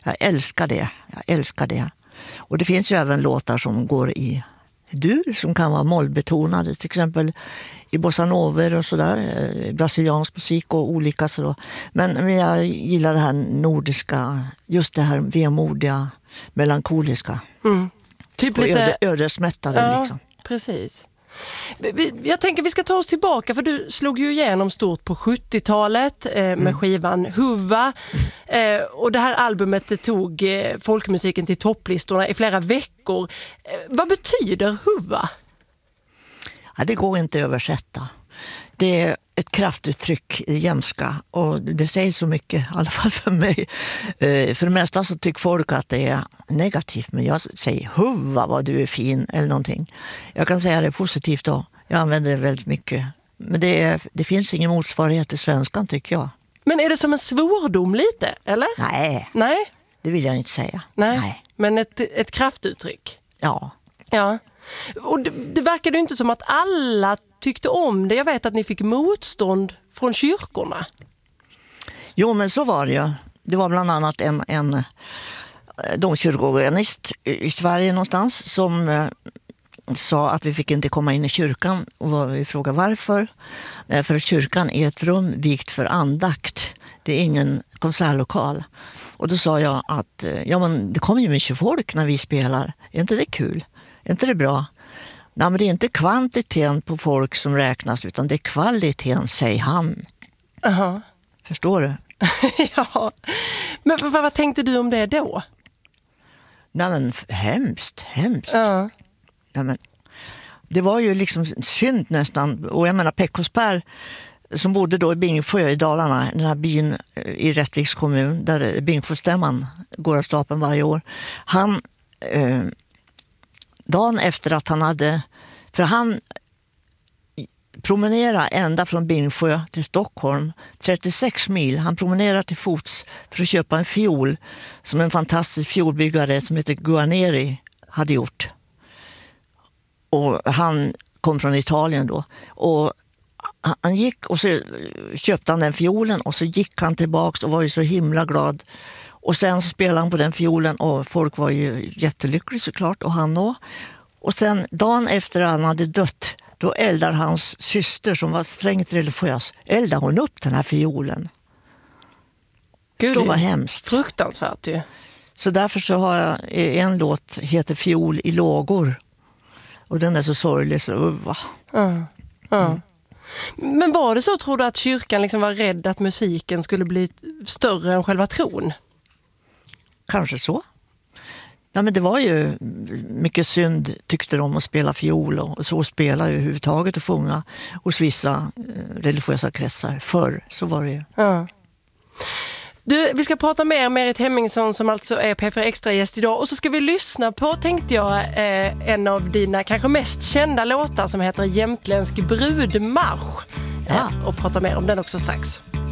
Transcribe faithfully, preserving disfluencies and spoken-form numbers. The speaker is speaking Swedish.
Jag älskar det. Jag älskar det. Och det finns ju även låtar som går i dur, som kan vara mollbetonade. Till exempel i bossa nover och sådär. Brasiliansk musik och olika så. Men, men jag gillar det här nordiska, just det här vemodiga, melankoliska. Mm. Typ och lite öde, ödesmättade ja, liksom. Precis. Jag tänker vi ska ta oss tillbaka, för du slog ju igenom stort på sjuttiotalet eh, med mm. skivan Huva. Eh, och det här albumet det tog eh, folkmusiken till topplistorna i flera veckor. Eh, vad betyder Huva? Ja, det går inte att översätta. Det är ett kraftuttryck i jämska och det säger så mycket, i alla fall för mig. Eh, för det mesta så tycker folk att det är negativt, men jag säger huva vad du är fin eller någonting. Jag kan säga det positivt då. Jag använder det väldigt mycket. Men det, är, det finns ingen motsvarighet i svenskan tycker jag. Men är det som en svordom lite, eller? Nej, Nej. Det vill jag inte säga. Nej, Nej. Men ett, ett kraftuttryck. Ja. Ja. Och det, det verkade ju inte som att alla tyckte om det. Jag vet att ni fick motstånd från kyrkorna. Jo, men så var det ju. Det var bland annat en, en domkyrkoorganist i Sverige någonstans som eh, sa att vi fick inte komma in i kyrkan. Och vi frågade varför. Eh, för att kyrkan är ett rum vikt för andakt. Det är ingen konsertlokal. Och då sa jag att eh, ja, men det kommer ju mycket folk när vi spelar. Är inte det kul? Är inte det bra? Nej, men det är inte kvantiteten på folk som räknas utan det är kvaliteten, säger han. Uh-huh. Förstår du? Ja. Men vad, vad tänkte du om det då? Nej, men hemskt, hemskt. Uh-huh. Nej, men, det var ju liksom synd nästan. Och jag menar Pekko Spär som bodde då i Bingsjö i Dalarna, den här byn i Rättviks kommun där Bingsjöstämman går av stapeln varje år. Han... Eh, dagen efter att han hade, för han promenerade ända från Bingsjö till Stockholm, trettiosex mil. Han promenerade till fots för att köpa en fiol som en fantastisk fiolbyggare som heter Guarneri hade gjort. Och han kom från Italien då. Och han gick och så köpte han den fiolen och så gick han tillbaks och var ju så himla glad. Och sen så spelade han på den fiolen och folk var ju jättelyckliga såklart och han då. Och sen dagen efter han hade dött, då eldar hans syster som var strängt religiös, eldar hon upp den här fiolen. Gud, det var hemskt. Fruktansvärt ju. Så därför så har jag en låt heter Fiol i lågor. Och den är så sorglig så uva. Ja, ja. Mm. Men var det så, tror du, att kyrkan liksom var rädd att musiken skulle bli större än själva tron? Kanske så. Ja, men det var ju mycket synd tyckte de att spela fiol och så spela ju överhuvudtaget och sjunga hos vissa religiösa kretsar. Förr så var det ju. Ja. Du, vi ska prata mer med Merit Hemmingsson som alltså är P fyra Extra-gäst idag. Och så ska vi lyssna på, tänkte jag, eh, en av dina kanske mest kända låtar som heter Jämtländsk brudmarsch. Ja. Eh, och prata mer om den också strax.